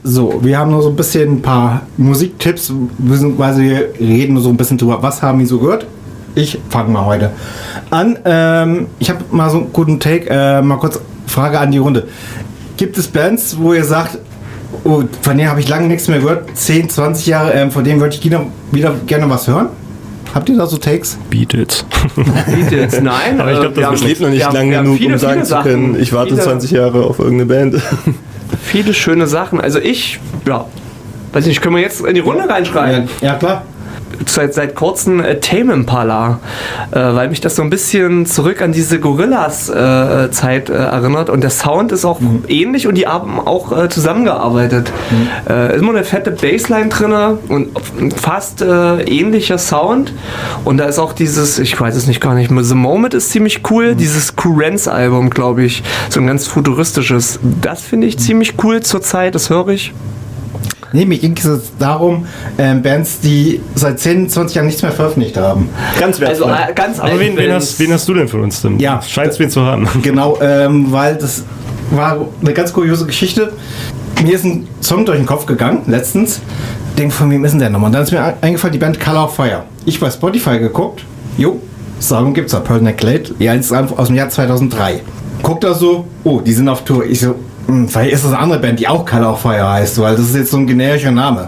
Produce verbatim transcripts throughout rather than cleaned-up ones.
So, wir haben nur so ein bisschen ein paar Musiktipps, beziehungsweise wir reden nur so ein bisschen drüber, was haben wir so gehört. Ich fange mal heute an. Ähm, ich habe mal so einen guten Take, äh, mal kurz Frage an die Runde. Gibt es Bands, wo ihr sagt, oh, von denen habe ich lange nichts mehr gehört, zehn, zwanzig Jahre, ähm, von denen würde ich wieder, wieder gerne was hören? Habt ihr da so Takes? Beatles. Beatles, nein. Aber ich glaube, das lebt noch nicht lang genug, um sagen zu können, ich warte zwanzig Jahre auf irgendeine Band. Viele schöne Sachen. Also ich, ja, weiß nicht, können wir jetzt in die Runde reinschreiben? Ja, ja klar. Seit, seit kurzem äh, Tame Impala, äh, weil mich das so ein bisschen zurück an diese Gorillaz-Zeit äh, äh, erinnert und der Sound ist auch mhm. ähnlich und die haben auch äh, zusammengearbeitet. Mhm. Äh, immer eine fette Bassline drin und fast äh, ähnlicher Sound und da ist auch dieses, ich weiß es nicht gar nicht, The Moment ist ziemlich cool, mhm. dieses Courants-Album, glaube ich, so ein ganz futuristisches, das finde ich mhm. ziemlich cool zur Zeit, das höre ich. Nee, mir ging es darum, ähm, Bands, die seit zehn, zwanzig Jahren nichts mehr veröffentlicht haben. Ganz wertvoll. Also, äh, ganz Aber wen, wen, hast, wen hast du denn von uns denn? Ja. Scheinst wen zu haben. Genau, ähm, weil das war eine ganz kuriose Geschichte. Mir ist ein Song durch den Kopf gegangen, letztens. Denk, von wem ist denn der nochmal? Dann ist mir eingefallen, die Band Color of Fire. Ich bei Spotify geguckt. Jo, Song gibt's da. Pearl Neck Late. Ja, ist aus dem Jahr zweitausenddrei. Guck da so, oh, die sind auf Tour. Ich so, vielleicht ist das eine andere Band, die auch Color of Fire heißt, weil das ist jetzt so ein generischer Name.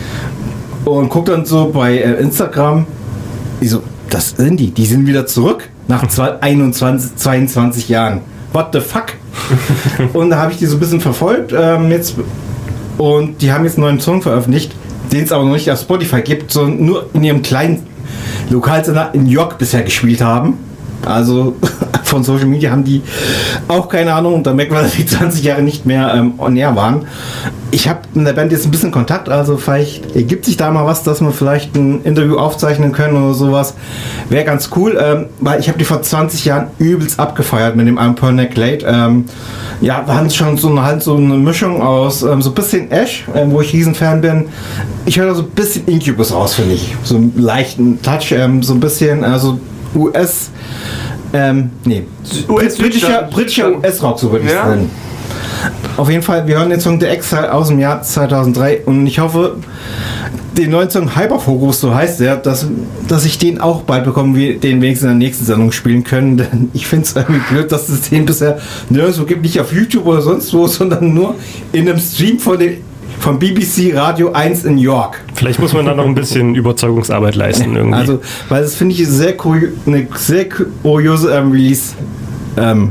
Und guck dann so bei äh, Instagram, ich so, das sind die, die sind wieder zurück nach einundzwanzig, zweiundzwanzig Jahren. What the fuck? Und da habe ich die so ein bisschen verfolgt ähm, jetzt und die haben jetzt einen neuen Song veröffentlicht, den es aber noch nicht auf Spotify gibt, sondern nur in ihrem kleinen Lokalsender in New York bisher gespielt haben. Also von Social Media haben die auch keine Ahnung und da merkt man, dass die zwanzig Jahre nicht mehr ähm, on air waren. Ich habe mit der Band jetzt ein bisschen Kontakt, also vielleicht ergibt sich da mal was, dass wir vielleicht ein Interview aufzeichnen können oder sowas. Wäre ganz cool, ähm, weil ich habe die vor zwanzig Jahren übelst abgefeiert mit dem Album Pearl Neck Late. Ähm, ja, wir haben schon so eine, halt so eine Mischung aus ähm, so ein bisschen Ash, ähm, wo ich Riesenfan bin. Ich höre da so ein bisschen Incubus raus, finde ich. So einen leichten Touch, ähm, so ein bisschen, also U S, ähm, nee, britischer, britischer U S-Rock, so würde ich ja. sagen. Auf jeden Fall, wir hören den Song The Exile aus dem Jahr zweitausenddrei und ich hoffe, den neuen Song Hyperfocus, so heißt der, dass, dass ich den auch bald bekomme, wir den wenigstens in der nächsten Sendung spielen können, denn ich finde es irgendwie blöd, dass es den bisher nirgendwo gibt, nicht auf YouTube oder sonst wo, sondern nur in einem Stream von den vom B B C Radio eins in York. Vielleicht muss man da noch ein bisschen Überzeugungsarbeit leisten irgendwie. Also, weil das finde ich sehr kurio- eine sehr kuriose ähm, Release ähm,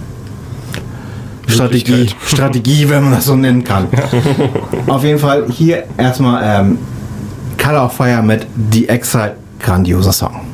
Strategie, Strategie, wenn man das so nennen kann. Ja. Auf jeden Fall hier erstmal ähm, Color of Fire mit The Exile, grandioser Song.